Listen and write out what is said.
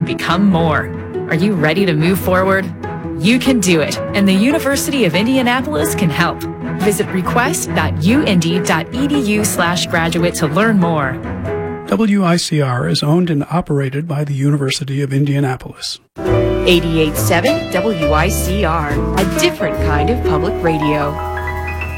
become more. Are you ready to move forward? You can do it, and the University of Indianapolis can help. Visit request.uindy.edu/graduate to learn more. WICR is owned and operated by the University of Indianapolis. 88.7 WICR, a different kind of public radio.